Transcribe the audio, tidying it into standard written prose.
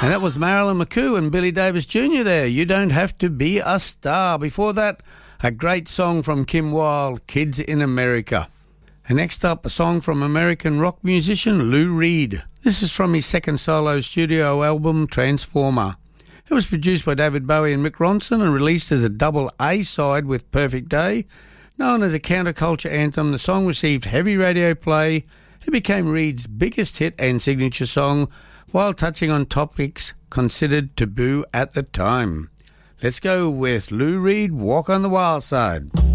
And that was Marilyn McCoo and Billy Davis Jr. there. You Don't Have to Be a Star. Before that, a great song from Kim Wilde, Kids in America. And next up, a song from American rock musician Lou Reed. This is from his second solo studio album, Transformer. It was produced by David Bowie and Mick Ronson and released as a double A-side with Perfect Day. Known as a counterculture anthem, the song received heavy radio play. It became Reed's biggest hit and signature song, while touching on topics considered taboo at the time. Let's go with Lou Reed, Walk on the Wild Side.